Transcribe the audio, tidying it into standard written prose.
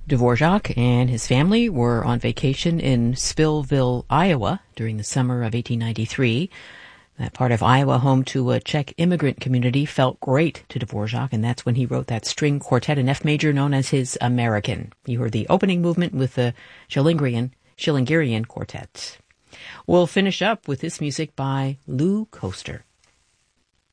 Dvorak and his family were on vacation in Spillville, Iowa during the summer of 1893. That part of Iowa, home to a Czech immigrant community, felt great to Dvorak, and that's when he wrote that string quartet in F major known as his American. You heard the opening movement with the Schillingerian Quartet. We'll finish up with this music by Lou Koster.